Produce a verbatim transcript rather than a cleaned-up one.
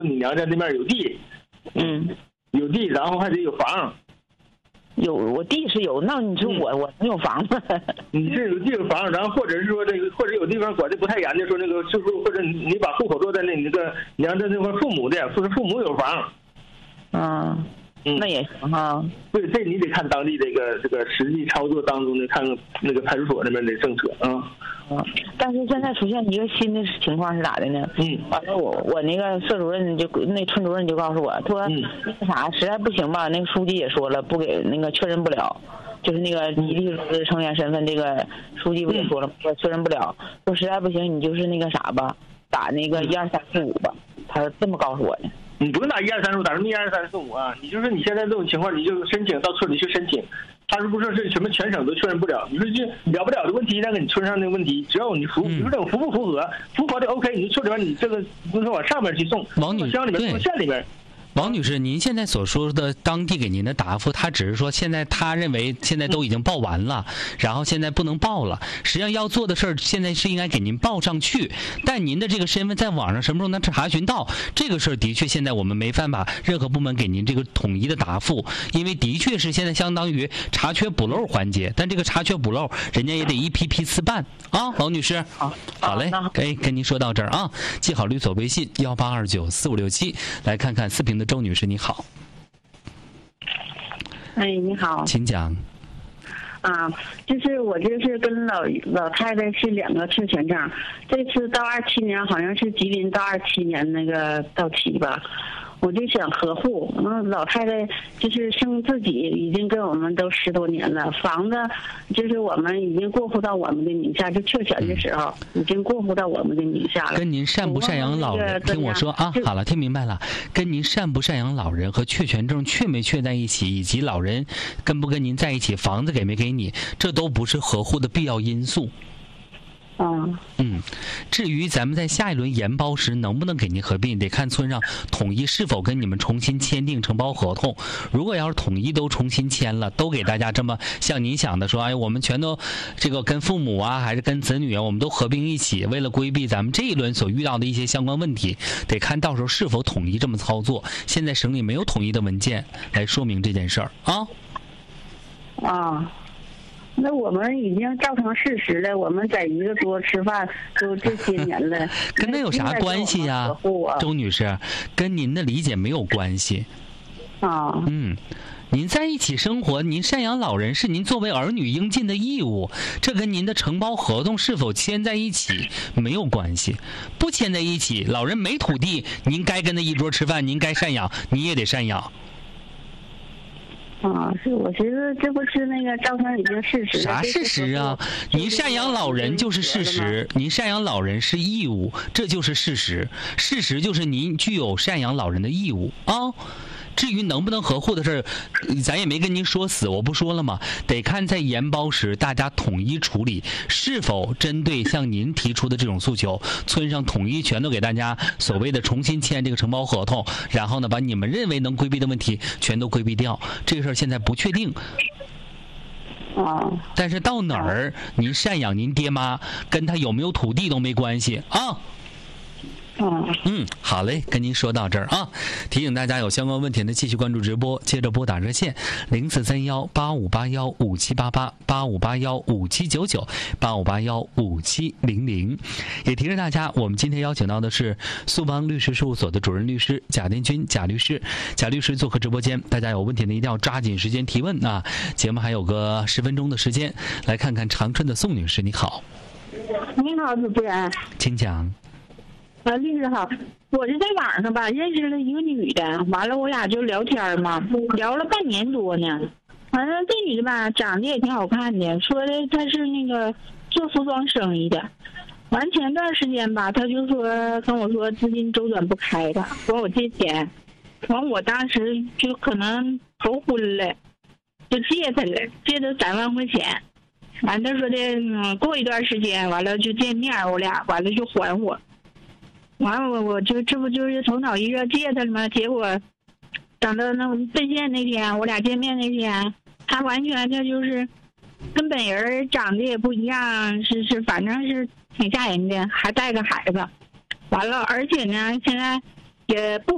你娘家那边有地， 嗯， 有地，然后还得有房。 有，我地是有，那你说我、嗯、我没有房子。 你是有地有房，然后或者是说这个，或者有地方管的不太严的，说那个就是或者你把户口落在那你那个娘家那块父母的，或者父母有房。 嗯。嗯，那也行哈。 对，这你得看当地这个这个实际操作当中的，看那个派出所那边的政策啊。 嗯，但是现在出现一个新的情况是咋的呢？ 嗯， 完了我我那个社主任就那村主任就告诉我，说、嗯、那个啥实在不行吧，那个书记也说了，不给那个确认不了，就是那个集体组织成员身份，这个书记不也说了，说、嗯、确认不了，说实在不行你就是那个啥吧，打那个一二三四五吧，他这么告诉我的。 你不用打一二三四五，打什么一二三四五啊？你就是你现在这种情况，你就申请到村里去申请，他是不是是什么全省都确认不了？你说就了不了的问题，那个你村上那个问题，只要你符，你说这种符不符合，符合的 OK， 你村里边你这个不是往上面去送， 往女乡里边、县里边。 王女士，您现在所说的当地给您的答复，他只是说现在他认为现在都已经报完了，然后现在不能报了。实际上要做的事儿，现在是应该给您报上去。但您的这个身份在网上什么时候能查询到？这个事儿的确现在我们没办法任何部门给您这个统一的答复，因为的确是现在相当于查缺补漏环节。但这个查缺补漏，人家也得一批批次办啊，王女士。 好， 好嘞，哎，跟您说到这儿啊，记好律所微信幺八二九四五六七，来看看四平的周女士，你好。 哎，你好， 请讲。 啊，就是我这是跟老老太太是两个确权证，这次到二七年好像是吉林到二七年那个到期吧。我就想合户，那老太太就是生自己已经跟我们都十多年了，房子就是我们已经过户到我们的名下，就确权的时候、嗯、已经过户到我们的名下了。 跟您赡不赡养老人，听我说啊，好了，听明白了。跟您赡不赡养老人和确权证确没确在一起，以及老人跟不跟您在一起，房子给没给你，这都不是合户的必要因素。 嗯嗯，至于咱们在下一轮研包时能不能给您合并，得看村上统一是否跟你们重新签订承包合同。如果要是统一都重新签了，都给大家这么像您想的说，哎，我们全都这个跟父母啊，还是跟子女啊，我们都合并一起，为了规避咱们这一轮所遇到的一些相关问题，得看到时候是否统一这么操作。现在省里没有统一的文件来说明这件事儿啊。 啊。那我们已经造成事实了，我们在一个桌吃饭都这些年了， 跟那有啥关系呀、啊？周女士，跟您的理解没有关系。 啊， 嗯，您在一起生活，您赡养老人是您作为儿女应尽的义务，这跟您的承包合同是否签在一起没有关系。不签在一起，老人没土地，您该跟他一桌吃饭，您该赡养，你也得赡养。 啊，是我觉得这不是那个造成已经事实。 啥事实啊？您赡养老人就是事实，您赡养老人是义务，这就是事实。事实就是您具有赡养老人的义务啊。至于能不能合户的事儿，咱也没跟您说死，我不说了吗？得看在研包时大家统一处理，是否针对像您提出的这种诉求，村上统一全都给大家所谓的重新签这个承包合同，然后呢，把你们认为能规避的问题全都规避掉。这个事儿现在不确定。 啊， 但是到哪儿，您赡养您爹妈，跟他有没有土地都没关系啊。嗯，好嘞，跟您说到这儿啊。提醒大家有相关问题呢，继续关注直播，接着拨打热线零四三幺八五八幺五七八八八五八幺五七九九八五八幺五七零零。也提示大家，我们今天邀请到的是苏邦律师事务所的主任律师贾殿军贾律师，贾律师做客直播间，大家有问题呢一定要抓紧时间提问啊。节目还有个十分钟的时间，来看看长春的宋女士，你好。 你好，主持人， 请讲。 啊，律师好，我是在网上吧认识了一个女的，完了我俩就聊天嘛，聊了半年多呢。完了这女的吧长得也挺好看的，说的她是那个做服装生意的。完前段时间吧，她就说跟我说资金周转不开了，管我借钱。完我当时就可能头昏了，就借她了，借她三万块钱。完她说的嗯，过一段时间完了就见面，我俩完了就还我。完了我我就这不就是头脑一热借他了吗？结果等到那奔现那天，我俩见面那天，他完全他就是跟本人长得也不一样，是是反正是挺吓人的，还带个孩子。完了，而且呢，现在也不